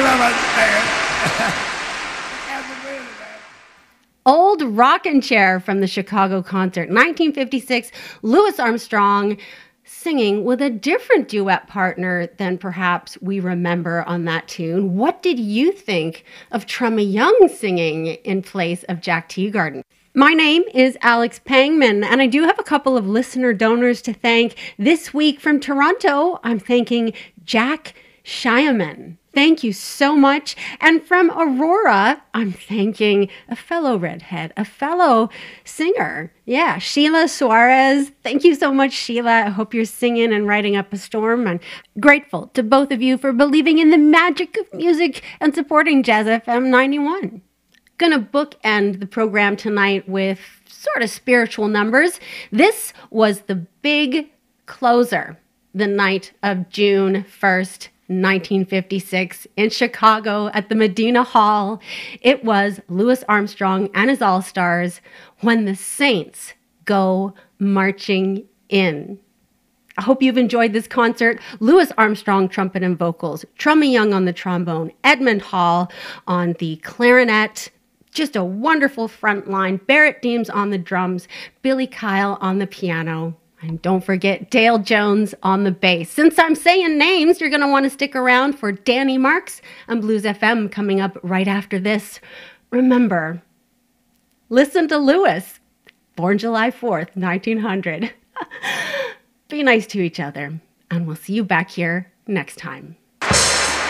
Old Rockin' Chair from the Chicago concert, 1956, Louis Armstrong singing with a different duet partner than perhaps we remember on that tune. What did you think of Trumma Young singing in place of Jack Teagarden? My name is Alex Pangman, and I do have a couple of listener donors to thank. This week from Toronto, I'm thanking Jack Shiaman. Thank you so much. And from Aurora, I'm thanking a fellow redhead, a fellow singer. Yeah, Sheila Suarez. Thank you so much, Sheila. I hope you're singing and writing up a storm. I'm grateful to both of you for believing in the magic of music and supporting Jazz FM 91. Gonna bookend the program tonight with sort of spiritual numbers. This was the big closer the night of June 1st, 1956 in Chicago at the Medina Hall. It was Louis Armstrong and his All-Stars, When the Saints Go Marching In. I hope you've enjoyed this concert. Louis Armstrong, trumpet and vocals, Trumma Young on the trombone, Edmund Hall on the clarinet, just a wonderful front line, Barrett Deems on the drums, Billy Kyle on the piano, and don't forget Dale Jones on the bass. Since I'm saying names, you're going to want to stick around for Danny Marks and Blues FM coming up right after this. Remember, listen to Louis, born July 4th, 1900. Be nice to each other, and we'll see you back here next time.